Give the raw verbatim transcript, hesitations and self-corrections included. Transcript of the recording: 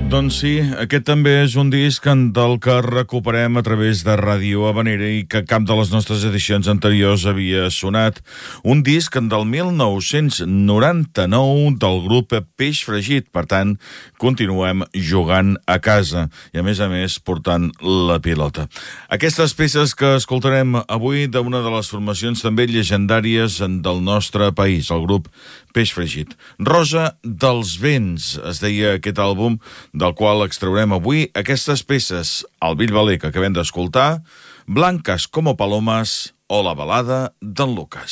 Doncs sí, aquest també és un disc del que recuperem a través de Ràdio Habanera i que cap de les nostres edicions anteriors havia sonat. Un disc del mil nou-cents noranta-nou del grup Peix Fregit. Per tant, continuem jugant a casa i, a més a més, portant la pilota. Aquestes peces que escoltarem avui d'una de les formacions també llegendàries del nostre país, el grup Peix Fregit. Rosa dels vents, es deia aquest àlbum, del qual extraurem avui aquestes peces, el Bill Baler que acabem d'escoltar, Blancas como palomas o la balada d'en Lucas.